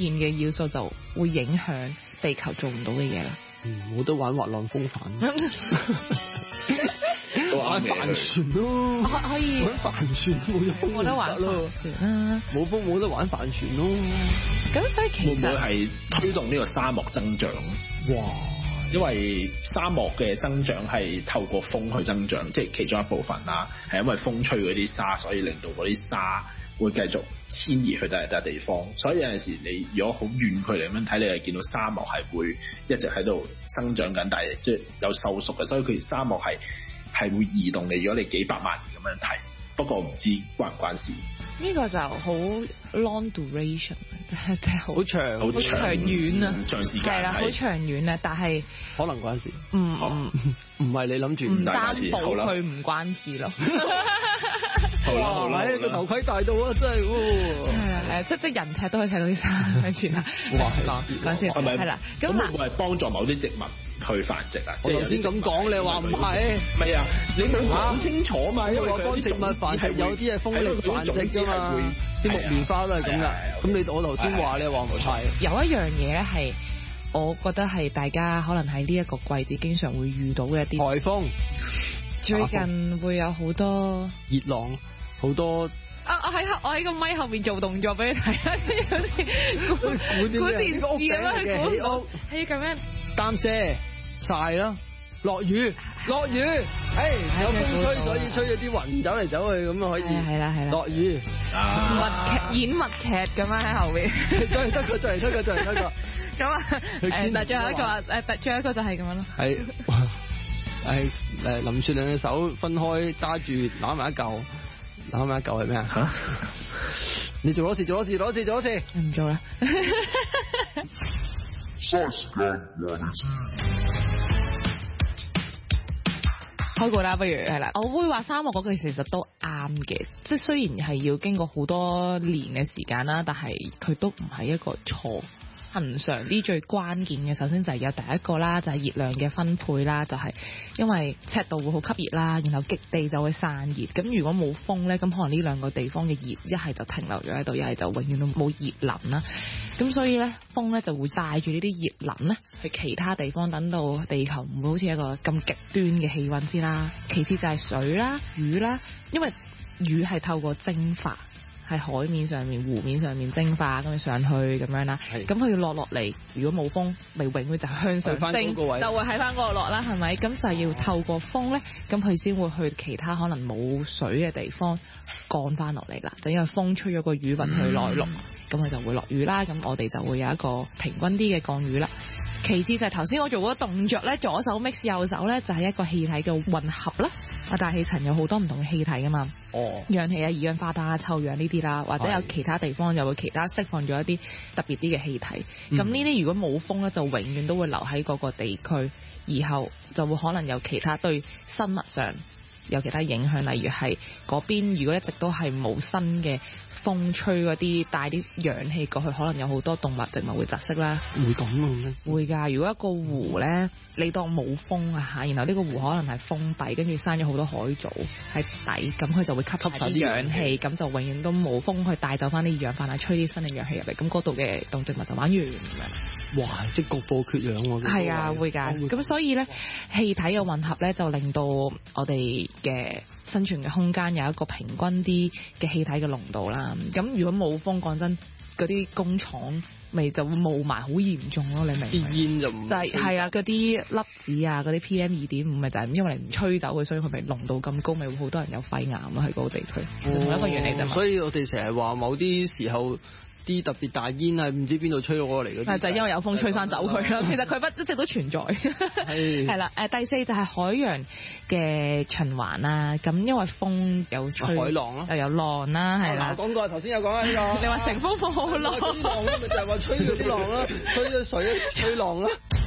件嘅要素就會影響地球做唔到嘅嘢啦。 冇得玩滑浪風帆，玩帆船咯， 可以玩帆船冇得玩帆船啦， 冇風冇得玩帆船咯。 咁所以其實會唔會係推動呢個沙漠增長？ 哇！ 因為沙漠嘅增長係透過風去增長，即係其中一部分啦。係因為風吹嗰啲沙，所以令到嗰啲沙會繼續遷移去第二地方。所以有陣時你如果好遠距離咁樣睇，你係見到沙漠係會一直喺度生長緊，但係即係有收縮嘅。所以佢沙漠係會移動嘅。如果你幾百萬年咁樣睇，不過唔知關唔關事。 呢個就好 long duration， 即係好長好長遠啊， 長時間係啦，好長遠啊，但係可能關事。唔係你諗住唔擔保佢唔關事咯。 好啦， 個頭盔大到啊，真係係啦，即係人踢都可以睇到啲沙喺前啦。 哇， 講先係啦，咁會唔會係幫助某啲植物去繁殖啊？ 我頭先咁講，你話唔係？ 唔係啊，你冇講清楚嘛？因為幫植物繁殖有啲係風力繁殖㗎嘛，啲木棉花都係咁噶。咁我頭先話你話唔係？ 有一樣嘢咧係，我覺得係大家可能喺呢一個季節經常會遇到嘅一啲颱風。 最近會有好多熱浪，好多。 我喺個咪後面做動作俾你睇啦，好似估電視咁樣去估屋，係咁樣擔遮曬啦，落雨，有風吹，所以吹咗啲雲走嚟走去，咁啊可以係啦落雨， 演默劇咁樣喺後面， 再嚟得個。 咁啊，但最後一個最後一個就係咁樣咯。 係林雪兩隻手分開揸住攬埋一嚿係咩啊？你做多次，唔做啦。開過啦，不如係啦。我會話沙漠嗰句其實都啱嘅，即係雖然係要經過好多年嘅時間啦，但係佢都唔係一個錯。恒常啲最關鍵嘅，首先就係有第一個啦，就係熱量嘅分配啦，就係因為赤道會好吸熱啦，然後極地就會散熱。咁如果冇風咧，咁可能呢兩個地方嘅熱一係就停留咗喺度，一係就永遠都冇熱能啦。咁所以咧，風咧就會帶住呢啲熱能咧去其他地方，等到地球唔會好似一個咁極端嘅氣溫先啦。其次就係水啦、雨啦，因為雨係透過蒸發。喺海面上面、湖面上面蒸發，咁上去咁樣啦。咁佢要落嚟，如果冇風，咪永遠就向上升，就會喺翻嗰度落啦，係咪？咁就係要透過風咧，咁佢先會去其他可能冇水嘅地方降翻落嚟啦。就因為風吹咗個雨雲去內陸，咁佢就會落雨啦。咁我哋就會有一個平均啲嘅降雨啦。其次就係頭先我做嗰個動作咧，左手 mix 右手咧，就係一個氣體嘅混合啦。大氣層有好多唔同嘅氣體噶嘛，氧氣啊、二氧化碳啊、臭氧呢啲啦，或者有其他地方又會其他釋放咗一啲特別啲嘅氣體。咁呢啲如果冇風咧，就永遠都會留喺嗰個地區，以後就會可能有其他對生物上有其他影響，例如係嗰邊如果一直都係冇新嘅風吹嗰啲帶啲氧氣過去，可能有好多動物植物會窒息啦。 會咁啊？ 會㗎。如果一個湖咧，你當冇風啊嚇，然後呢個湖可能係封閉，跟住生咗好多海藻喺底，咁佢就會吸晒啲氧氣，咁就永遠都冇風去帶走翻啲二氧化碳，吹啲新嘅氧氣入嚟，咁嗰度嘅動植物就玩完咁樣。 哇！即係局部缺氧喎。 係啊，會㗎。咁所以咧，氣體嘅混合咧，就令到我哋嘅生存嘅空間有一個平均啲嘅氣體嘅濃度啦。咁如果冇風，講真，嗰啲工廠咪就會霧霾好嚴重咯。你明？ 啲煙就唔係啊，嗰啲粒子啊，嗰啲 PM2.5咪就係因為你唔吹走佢，所以佢咪濃度咁高，咪會好多人有肺癌咯喺嗰個地區。同一個原理啫嘛。所以我哋成日話某啲時候啲特別大煙係唔知邊度吹到過嚟嗰啲， 就係因為有風吹翻走佢啦。其實佢一直都存在。係啦，第四就係海洋嘅循環啦。咁因為風有吹海浪咯， 又有浪啦，係啦。 我講過頭先有講啦呢個。 你話乘風破浪， 浪咪就係話吹咗啲浪啦，吹咗水吹浪啦。